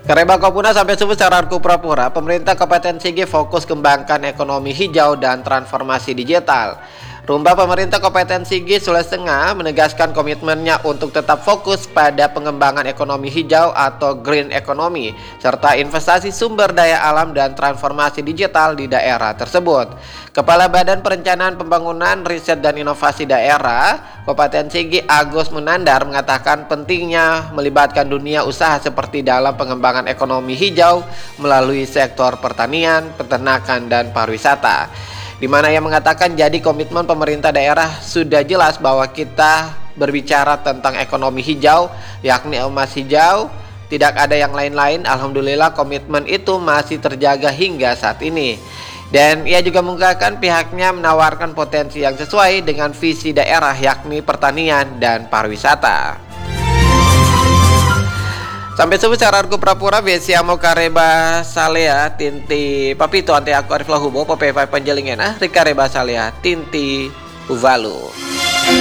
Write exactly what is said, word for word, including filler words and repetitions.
Kareba Kopuna sampai subuh saranku pura-pura, pemerintah Kabupaten Sigi fokus kembangkan ekonomi hijau dan transformasi digital. Rumba pemerintah Kabupaten Sigi Sulawesi Tengah menegaskan komitmennya untuk tetap fokus pada pengembangan ekonomi hijau atau green economy, serta investasi sumber daya alam dan transformasi digital di daerah tersebut. Kepala Badan Perencanaan Pembangunan, Riset dan Inovasi Daerah Kabupaten Sigi Agus Munandar mengatakan pentingnya melibatkan dunia usaha seperti dalam pengembangan ekonomi hijau melalui sektor pertanian, peternakan, dan pariwisata. Di mana ia mengatakan jadi komitmen pemerintah daerah sudah jelas bahwa kita berbicara tentang ekonomi hijau, yakni emas hijau, tidak ada yang lain-lain. Alhamdulillah komitmen itu masih terjaga hingga saat ini. Dan ia juga mengungkapkan pihaknya menawarkan potensi yang sesuai dengan visi daerah, yakni pertanian dan pariwisata. Sampai subuh saranku pura-pura besiamo kareba salea tinti papito ante aku arif lahubo pope panjelingena rikareba salea tinti uvalu.